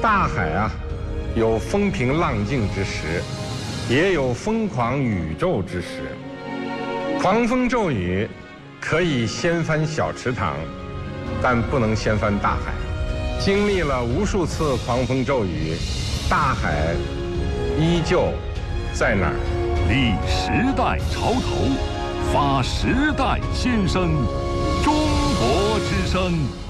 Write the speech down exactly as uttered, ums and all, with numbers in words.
大海啊，有风平浪静之时，也有疯狂宇宙之时。狂风骤雨可以掀翻小池塘，但不能掀翻大海。经历了无数次狂风骤雨，大海依旧在那儿。 立时代潮头，发时代先声，中国之声。